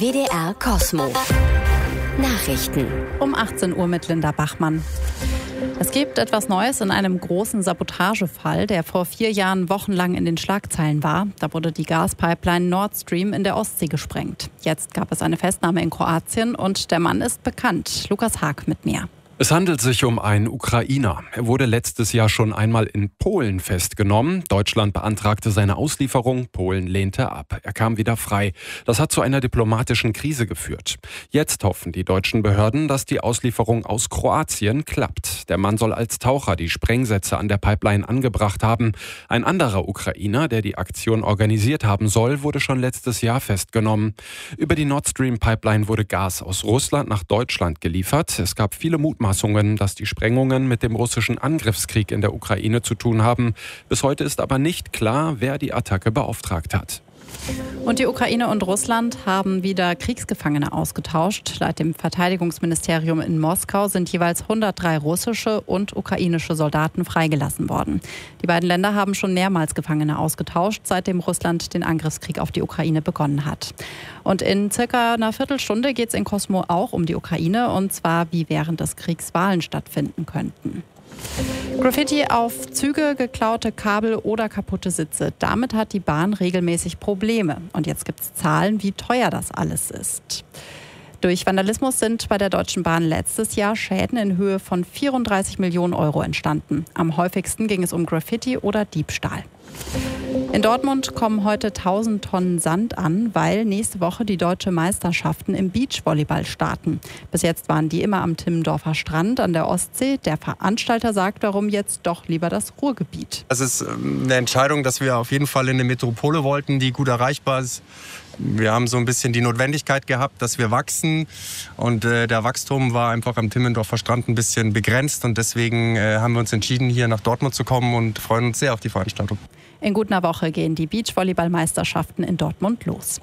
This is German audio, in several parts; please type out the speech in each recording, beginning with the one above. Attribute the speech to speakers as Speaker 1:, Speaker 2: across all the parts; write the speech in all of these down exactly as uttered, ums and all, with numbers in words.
Speaker 1: W D R Kosmo. Nachrichten.
Speaker 2: Um achtzehn Uhr mit Linda Bachmann. Es gibt etwas Neues in einem großen Sabotagefall, der vor vier Jahren wochenlang in den Schlagzeilen war. Da wurde die Gaspipeline Nord Stream in der Ostsee gesprengt. Jetzt gab es eine Festnahme in Kroatien und der Mann ist bekannt. Lukas Haag mit mehr.
Speaker 3: Es handelt sich um einen Ukrainer. Er wurde letztes Jahr schon einmal in Polen festgenommen. Deutschland beantragte seine Auslieferung. Polen lehnte ab. Er kam wieder frei. Das hat zu einer diplomatischen Krise geführt. Jetzt hoffen die deutschen Behörden, dass die Auslieferung aus Kroatien klappt. Der Mann soll als Taucher die Sprengsätze an der Pipeline angebracht haben. Ein anderer Ukrainer, der die Aktion organisiert haben soll, wurde schon letztes Jahr festgenommen. Über die Nord Stream Pipeline wurde Gas aus Russland nach Deutschland geliefert. Es gab viele Mutmaßungen, dass die Sprengungen mit dem russischen Angriffskrieg in der Ukraine zu tun haben. Bis heute ist aber nicht klar, wer die Attacke beauftragt hat.
Speaker 2: Und die Ukraine und Russland haben wieder Kriegsgefangene ausgetauscht. Laut dem Verteidigungsministerium in Moskau sind jeweils hundertdrei russische und ukrainische Soldaten freigelassen worden. Die beiden Länder haben schon mehrmals Gefangene ausgetauscht, seitdem Russland den Angriffskrieg auf die Ukraine begonnen hat. Und in circa einer Viertelstunde geht es in Kosmo auch um die Ukraine, und zwar wie während des Kriegs Wahlen stattfinden könnten. Graffiti auf Züge, geklaute Kabel oder kaputte Sitze. Damit hat die Bahn regelmäßig Probleme. Und jetzt gibt es Zahlen, wie teuer das alles ist. Durch Vandalismus sind bei der Deutschen Bahn letztes Jahr Schäden in Höhe von vierunddreißig Millionen Euro entstanden. Am häufigsten ging es um Graffiti oder Diebstahl. In Dortmund kommen heute tausend Tonnen Sand an, weil nächste Woche die deutsche Meisterschaften im Beachvolleyball starten. Bis jetzt waren die immer am Timmendorfer Strand an der Ostsee. Der Veranstalter sagt darum jetzt doch lieber das Ruhrgebiet.
Speaker 4: Das ist eine Entscheidung, dass wir auf jeden Fall in eine Metropole wollten, die gut erreichbar ist. Wir haben so ein bisschen die Notwendigkeit gehabt, dass wir wachsen, und äh, der Wachstum war einfach am Timmendorfer Strand ein bisschen begrenzt, und deswegen äh, haben wir uns entschieden, hier nach Dortmund zu kommen und freuen uns sehr auf die Veranstaltung.
Speaker 2: In gut einer Woche gehen die Beachvolleyball-Meisterschaften in Dortmund los.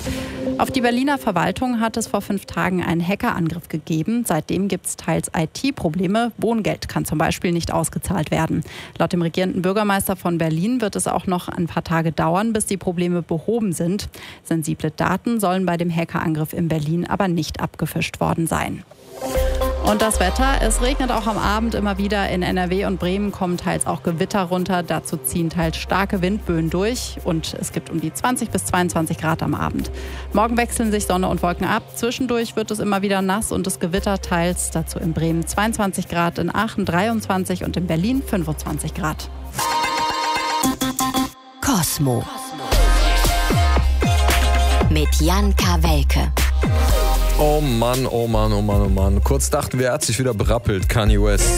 Speaker 2: Auf die Berliner Verwaltung hat es vor fünf Tagen einen Hackerangriff gegeben. Seitdem gibt es teils I T-Probleme. Wohngeld kann zum Beispiel nicht ausgezahlt werden. Laut dem regierenden Bürgermeister von Berlin wird es auch noch ein paar Tage dauern, bis die Probleme behoben sind. Sensible Daten sollen bei dem Hackerangriff in Berlin aber nicht abgefischt worden sein. Und das Wetter, es regnet auch am Abend immer wieder. In N R W und Bremen kommen teils auch Gewitter runter. Dazu ziehen teils starke Windböen durch. Und es gibt um die zwanzig bis zweiundzwanzig Grad am Abend. Morgen wechseln sich Sonne und Wolken ab. Zwischendurch wird es immer wieder nass und es gewittert teils. Dazu in Bremen zweiundzwanzig Grad, in Aachen dreiundzwanzig und in Berlin fünfundzwanzig Grad.
Speaker 1: Kosmo. Mit Jan Kawelke.
Speaker 5: Oh Mann, oh Mann, oh Mann, oh Mann. Kurz dachten wir, er hat sich wieder berappelt, Kanye West.